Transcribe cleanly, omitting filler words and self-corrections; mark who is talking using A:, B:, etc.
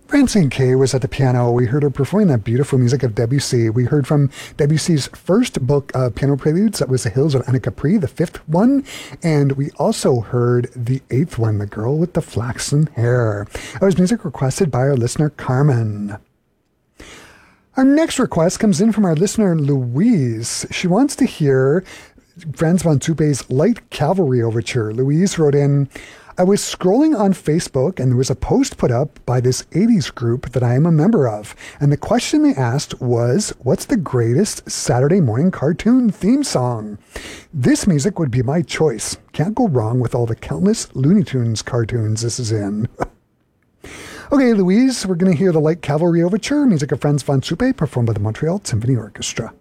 A: Francine Kay was at the piano. We heard her performing that beautiful music of Debussy. We heard from Debussy's first book of piano preludes. That was The Hills of Anacapri, the fifth one. And we also heard the eighth one, The Girl with the Flaxen Hair. That was music requested by our listener, Carmen. Our next request comes in from our listener, Louise. She wants to hear Franz von Zuppe's Light Cavalry Overture. Louise wrote in, I was scrolling on Facebook and there was a post put up by this 80s group that I am a member of. And the question they asked was, what's the greatest Saturday morning cartoon theme song? This music would be my choice. Can't go wrong with all the countless Looney Tunes cartoons this is in. Okay, Louise, we're going to hear the Light Cavalry Overture, music of Franz von Zuppe, performed by the Montreal Symphony Orchestra.